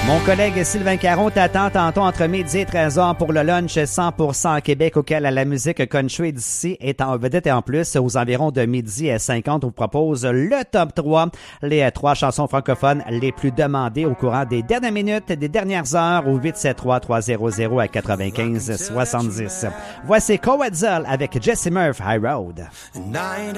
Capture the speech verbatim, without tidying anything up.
Mon collègue Sylvain Caron t'attend tantôt entre midi et treize heures pour le lunch cent pour cent Québec auquel la musique country d'ici est en vedette et en plus aux environs de midi et cinquante on vous propose le top trois, les trois chansons francophones les plus demandées au courant des dernières minutes, des dernières heures au huit sept trois trois zéro zéro à quatre-vingt-quinze soixante-dix. Voici Coetzel avec Jesse Murphy High Road.